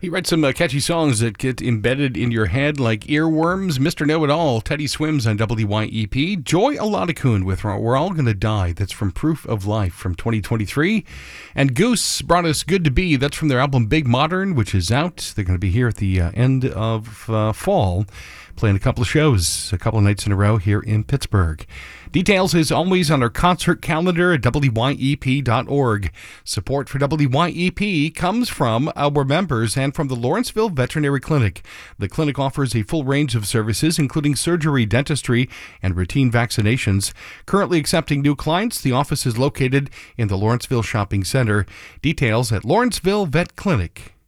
He writes some catchy songs that get embedded in your head like earworms. Mr. Know-It-All, Teddy Swims on WYEP. Joy Aladakun with We're All Gonna Die. That's from Proof of Life from 2023. And Goose brought us Good to Be. That's from their album Big Modern, which is out. They're going to be here at the end of fall, playing a couple of shows, a couple of nights in a row here in Pittsburgh. Details, as always, on our concert calendar at WYEP.org. Support for WYEP comes from our members and from the Lawrenceville Veterinary Clinic. The clinic offers a full range of services, including surgery, dentistry, and routine vaccinations. Currently accepting new clients, the office is located in the Lawrenceville Shopping Center. Details at lawrencevillevetclinic.com.